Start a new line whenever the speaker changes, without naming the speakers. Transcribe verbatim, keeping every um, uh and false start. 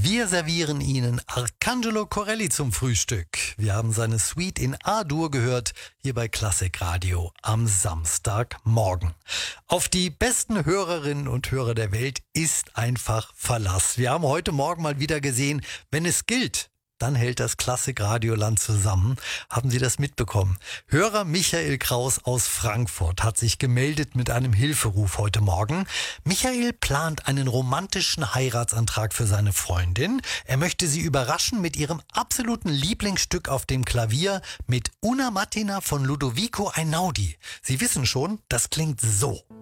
Wir servieren Ihnen Arcangelo Corelli zum Frühstück. Wir haben seine Suite in A-Dur gehört, hier bei Klassik Radio am Samstagmorgen. Auf die besten Hörerinnen und Hörer der Welt ist einfach Verlass. Wir haben heute Morgen mal wieder gesehen, wenn es gilt, dann hält das Klassik-Radioland zusammen. Haben Sie das mitbekommen? Hörer Michael Kraus aus Frankfurt hat sich gemeldet mit einem Hilferuf heute Morgen. Michael plant einen romantischen Heiratsantrag für seine Freundin. Er möchte sie überraschen mit ihrem absoluten Lieblingsstück auf dem Klavier, mit Una Mattina von Ludovico Einaudi. Sie wissen schon, das klingt so.